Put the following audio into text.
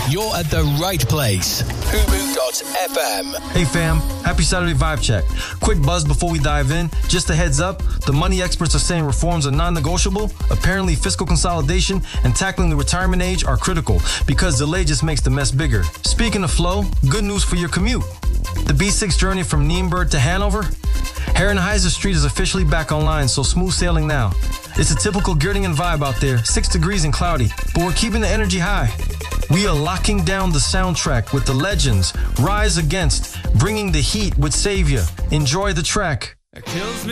You're at the right place. Fubu.fm. Hey fam, happy Saturday vibe check. Quick buzz before we dive in. Just a heads up, the money experts are saying reforms are non-negotiable. Apparently fiscal consolidation and tackling the retirement age are critical because delay just makes the mess bigger. Speaking of flow, good news for your commute. The B6 journey from Nienburg to Hanover? Herrenheiser Street is officially back online, so smooth sailing now. It's a typical Göttingen vibe out there, 6 degrees and cloudy, but we're keeping the energy high. We are locking down the soundtrack with the legends, Rise Against, bringing the heat with Savior. Enjoy the track.